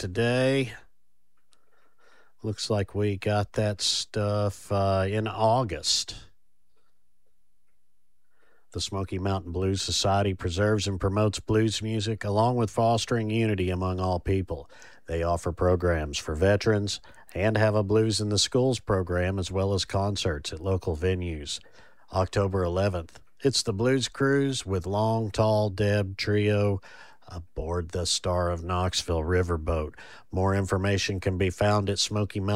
today. Looks like we got that stuff in August. The Smoky Mountain Blues Society preserves and promotes blues music along with fostering unity among all people. They offer programs for veterans and have a Blues in the Schools program as well as concerts at local venues. October 11th, it's the Blues Cruise with Long Tall Deb Trio aboard the Star of Knoxville riverboat. More information can be found at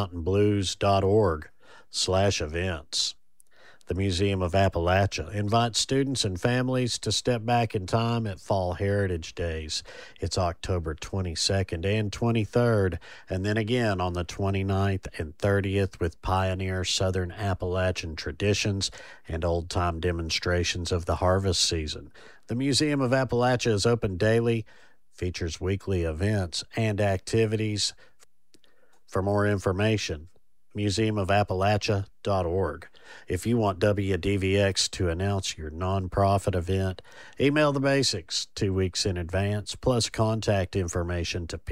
SmokyMountainBlues.org/events. The Museum of Appalachia invites students and families to step back in time at Fall Heritage Days. It's October 22nd and 23rd, and then again on the 29th and 30th with pioneer Southern Appalachian traditions and old-time demonstrations of the harvest season. The Museum of Appalachia is open daily, features weekly events and activities. For more information, museumofappalachia.org. If you want WDVX to announce your nonprofit event, email the basics 2 weeks in advance, plus contact information to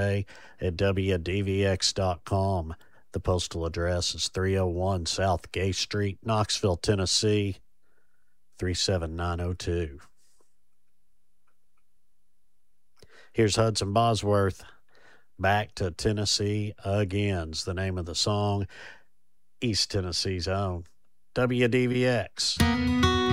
psa@wdvx.com. The postal address is 301 South Gay Street, Knoxville, Tennessee, 37902. Here's Hudson Bosworth. Back to Tennessee Again's the name of the song. East Tennessee's own WDVX.